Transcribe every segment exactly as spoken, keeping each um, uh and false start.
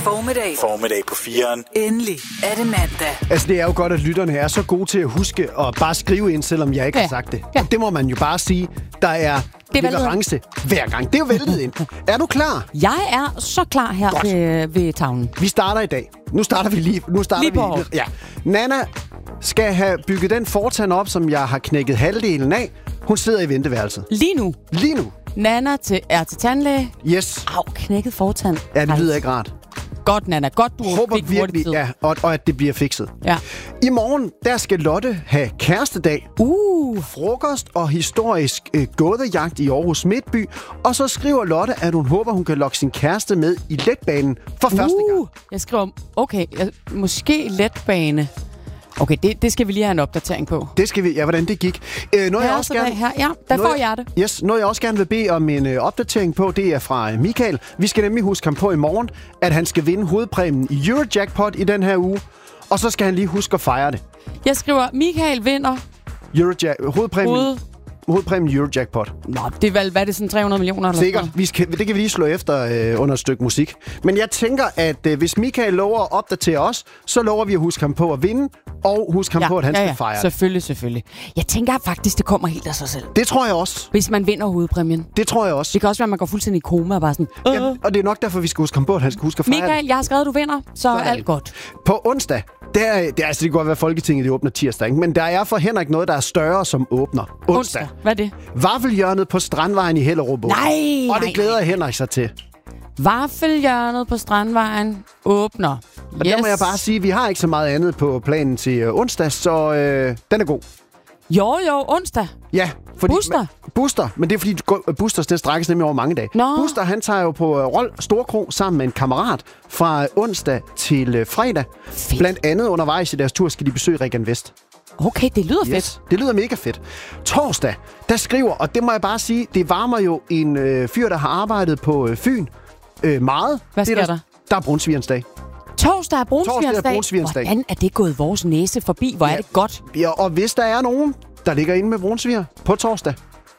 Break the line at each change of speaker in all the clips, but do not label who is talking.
Formiddag.
Formiddag på firen.
Endelig er det mandag.
Altså, det er jo godt, at lytterne er så gode til at huske og bare skrive ind, selvom jeg ikke ja. har sagt det. Ja. Det må man jo bare sige. Der er leverance hver gang. Det er jo væltet ind. Er du klar?
Jeg er så klar her ved, ved tavlen.
Vi starter i dag. Nu starter vi lige. Nu starter
lige
vi
på.
Ja. Nana skal have bygget den fortand op, som jeg har knækket halvdelen af. Hun sidder i venteværelset.
Lige nu.
Lige nu.
Nana til, er til tandlæge.
Yes.
Au, knækket fortand.
Ja, det lyder ikke rart.
Godt, Nana. Godt, du
Håber
fik
virkelig,
tid.
ja, og, og at det bliver fikset.
Ja.
I morgen, der skal Lotte have kærestedag.
Uh.
Frokost og historisk øh, gådejagt i Aarhus Midtby. Og så skriver Lotte, at hun håber, hun kan lokke sin kæreste med i letbanen for første
Uh.
gang.
Jeg skriver, okay, jeg, måske letbane. Okay, det, det skal vi lige have en opdatering på.
Det skal vi, ja, hvordan det gik. Øh, noget, jeg også gerne,
her. Ja, der får jeg det.
Yes, noget jeg også gerne vil bede om en øh, opdatering på, det er fra øh, Michael. Vi skal nemlig huske ham på i morgen, at han skal vinde hovedpræmien i Eurojackpot i den her uge. Og så skal han lige huske at fejre det.
Jeg skriver, Michael vinder.
Eurojack, hovedpræmien. Hoved... Hovedpræmien Eurojackpot.
Nå, det er vel, hvad er det, sådan tre hundrede millioner? Eller
sikkert. Vi skal, det kan vi lige slå efter øh, under et stykke musik. Men jeg tænker, at øh, hvis Michael lover at opdatere os, så lover vi at huske ham på at vinde, og huske ham
ja,
på, at han
ja, ja.
skal fejre
Selvfølgelig, selvfølgelig. Jeg tænker faktisk, det kommer helt af sig selv.
Det tror jeg også.
Hvis man vinder hovedpræmien.
Det tror jeg også.
Det kan også være, at man går fuldstændig i koma og bare sådan... Øh.
Ja, og det er nok derfor, vi skal huske ham på, at han skal huske at fejre
Michael, jeg har skrevet, at du vinder, så, så er alt godt.
På onsdag, der, det, altså, det kan godt være, Folketinget det åbner tirsdag, ikke? Men der er for Henrik noget, der er større, som åbner onsdag.
onsdag. Hvad er det?
Vaffelhjørnet på Strandvejen i Hellerup.
Nej,
Og det glæder
nej, nej.
Henrik sig til.
Vaffelhjørnet på Strandvejen åbner.
Og yes. Der må jeg bare sige, at vi har ikke så meget andet på planen til øh, onsdag, så øh, den er god.
Jo, jo, onsdag.
Ja. Fordi,
Buster?
Men, Buster, men det er fordi, Busters, det strækkes nemlig over mange dage.
Nå.
Buster, han tager jo på uh, Rold Storkro sammen med en kammerat fra uh, onsdag til uh, fredag.
Fedt.
Blandt andet undervejs i deres tur skal de besøge Regan Vest.
Okay, det lyder
Yes,
fedt.
det lyder mega fedt. Torsdag, der skriver, og det må jeg bare sige, det varmer jo en øh, fyr, der har arbejdet på øh, Fyn øh, meget.
Hvad sker
det,
der?
der? Der er brunsvigerens dag.
Torsdag er brunsvigerens
brunsvigerens dag.
Hvordan er det gået vores næse forbi? Hvor ja. er det godt?
Ja, og hvis der er nogen, der ligger inde med brunsviger på torsdag,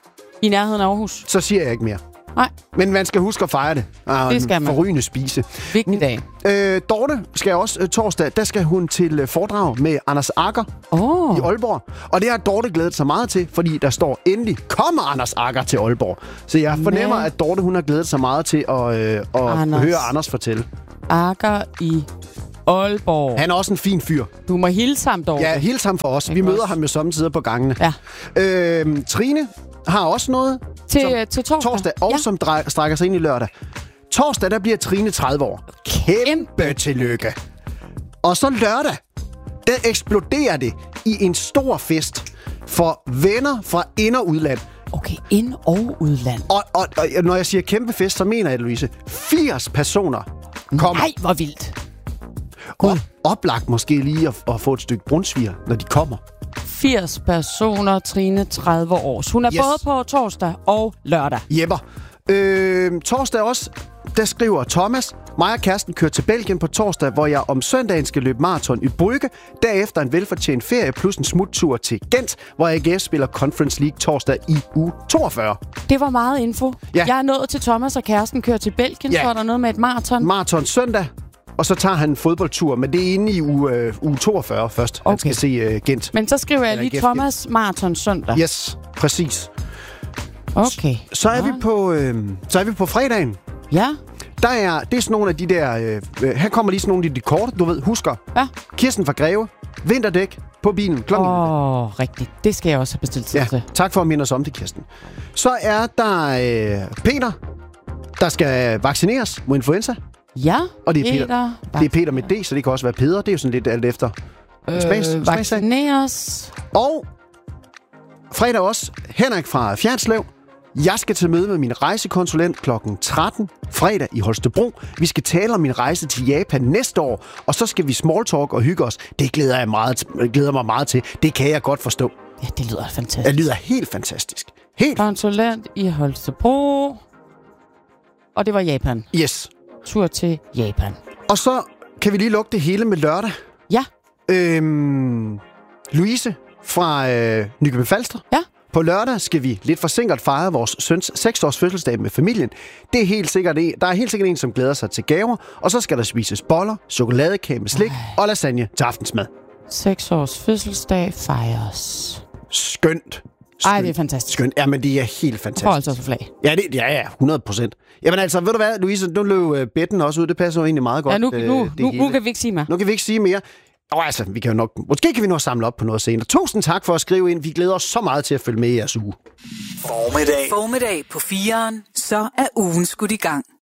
i nærheden af Aarhus,
så siger jeg ikke mere.
Nej.
Men man skal huske at fejre det. Ah,
det skal man.
Forrygende spise.
Vigtig dag.
Øh, Dorte skal også øh, torsdag, der skal hun til øh, foredrag med Anders Agger
oh.
i Aalborg. Og det har Dorte glædet sig meget til, fordi der står endelig, kommer Anders Agger til Aalborg. Så jeg fornemmer, Men... at Dorte hun har glædet sig meget til at, øh, at Anders. høre Anders fortælle.
Agger i Aalborg.
Han er også en fin fyr.
Du må hilse ham, Dorte.
Ja, hilse ham for os. Vi møder også. ham jo samtidig på gangene.
Ja.
Øh, Trine har også noget
til,
som,
til torsdag.
torsdag og ja. som drej, strækker sig ind i lørdag. Torsdag, der bliver Trine tredive år. Kæmpe tillykke. Og så lørdag, der eksploderer det i en stor fest for venner fra ind- og udland.
Okay, ind- og udland.
Og, og, og når jeg siger kæmpe fest, så mener jeg, Louise, firs personer kommer.
Nej, hvor vildt.
Og oplagt måske lige at, at få et stykke brunsviger, når de kommer.
firs personer, Trine, tredive år. Hun er yes. både på torsdag og lørdag.
Jepper. Øh, torsdag også, der skriver Thomas, mig og kæresten kører til Belgien på torsdag, hvor jeg om søndagen skal løbe maraton i Brygge. Derefter en velfortjent ferie plus en smuttur til Gent, hvor A G F spiller Conference League torsdag i uge toogfyrre.
Det var meget info.
Ja.
Jeg er nået til Thomas og kæresten kører til Belgien, ja. Så er der noget med et maraton.
Maraton søndag. Og så tager han en fodboldtur, men det er inde i uge, øh, uge toogfyrre først. Okay. Han skal se øh, Gent.
Men så skriver jeg lige
Eller
Thomas maraton søndag.
Yes, præcis.
Okay.
Så er, ja. vi på, øh, så er vi på fredagen.
Ja.
Der er, det er sådan nogle af de der... Øh, her kommer lige sådan nogle af de korte, du ved, husker.
Ja.
Kirsten fra Greve. Vinterdæk på bilen klokken.
Åh, oh, rigtigt. Det skal jeg også have bestilt tid
ja.
til.
Tak for at minde os om det, Kirsten. Så er der øh, Peter, der skal vaccineres mod influenza.
Ja,
og det er
Peter.
Peter, det er Peter med D, så det kan også være Peder. Det er jo sådan lidt alt efter.
Øh, Smags, vaccineres.
Og fredag også Henrik fra Fjernslev. Jeg skal til møde med min rejsekonsulent klokken tretten fredag i Holstebro. Vi skal tale om min rejse til Japan næste år, og så skal vi smalltalk og hygge os. Det glæder jeg meget, glæder mig meget til. Det kan jeg godt forstå.
Ja, det lyder fantastisk.
Det lyder helt fantastisk. Helt.
Konsulent i Holstebro. Og det var Japan.
Yes.
Tur til Japan.
Og så kan vi lige lukke det hele med lørdag.
Ja.
Øhm, Louise fra øh, Nykøbing Falster.
Ja.
På lørdag skal vi lidt forsinket fejre vores søns seks-års fødselsdag med familien. Det er helt sikkert en, der er helt sikkert en, som glæder sig til gaver, og så skal der spises boller, chokoladekage med slik Ej. og lasagne til aftensmad.
Seks års fødselsdag fejres.
Skønt. Skønt.
Ej, det er fantastisk.
Skønt. Ja, men det er helt fantastisk.
Får altså flag.
Ja, det, ja, ja, hundrede procent. Jamen altså, ved du hvad, Louise, nu løb betten også ud. Det passer jo egentlig meget godt.
Ja, nu, nu, nu, nu kan vi ikke sige mere.
Nu kan vi ikke sige mere. Og altså, vi kan jo nok, måske kan vi nå samle op på noget senere. Tusind tak for at skrive ind. Vi glæder os så meget til at følge med i jeres uge.
Formiddag. Formiddag på fireren. Så er ugen skudt i gang.